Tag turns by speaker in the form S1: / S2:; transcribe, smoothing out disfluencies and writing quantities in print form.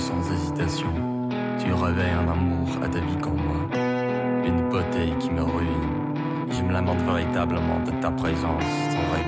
S1: sans hésitation. Tu réveilles un amour atavique en moi, une beauté qui me ruine. Je me lamente véritablement de ta présence, sans